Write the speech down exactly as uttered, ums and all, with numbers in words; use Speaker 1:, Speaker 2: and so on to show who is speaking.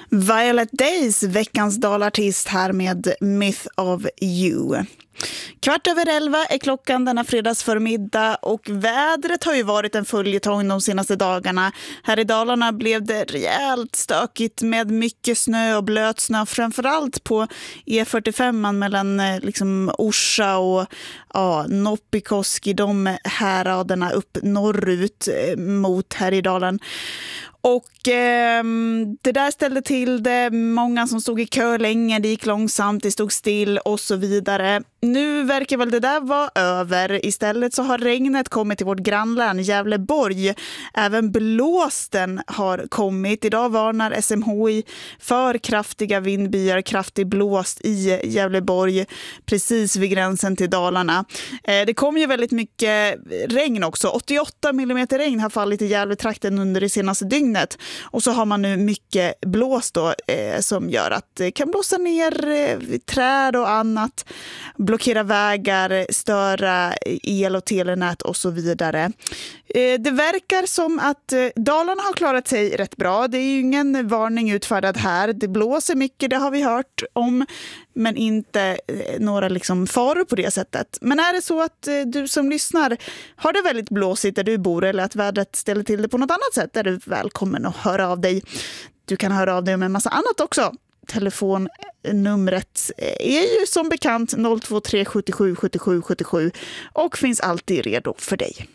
Speaker 1: Violet Days, veckans dalartist här med Myth of You. Kvart över elva är klockan denna fredagsförmiddag och vädret har ju varit en följetong de senaste dagarna. Här i Dalarna blev det rejält stökigt med mycket snö och blöt snö, framförallt på E fyrtiofem mellan liksom Orsa och ja, Noppikoski, de häraderna upp norrut mot Härjedalen. Och eh, det där ställde till det, många som stod i kö länge, det gick långsamt, det stod still och så vidare. Nu verkar väl det där vara över. Istället så har regnet kommit till vårt grannlän Gävleborg. Även blåsten har kommit. Idag varnar S M H I för kraftiga vindbyar, kraftig blåst i Gävleborg, precis vid gränsen till Dalarna. Eh, det kom ju väldigt mycket regn också. åttioåtta millimeter regn har fallit i Gävletrakten under det senaste dygnet. Och så har man nu mycket blåst då, eh, som gör att det kan blåsa ner eh, träd och annat, blockera vägar, störa el- och telenät och så vidare. Eh, det verkar som att eh, Dalarna har klarat sig rätt bra. Det är ju ingen varning utfärdad här. Det blåser mycket, det har vi hört om, men inte eh, några liksom faror på det sättet. Men är det så att eh, du som lyssnar har det väldigt blåsigt där du bor eller att vädret ställer till det på något annat sätt, är du välkommen att höra av dig. Du kan höra av dig om en massa annat också. Telefonnumret är ju som bekant noll två tre sju sju sju sju sju sju och finns alltid redo för dig.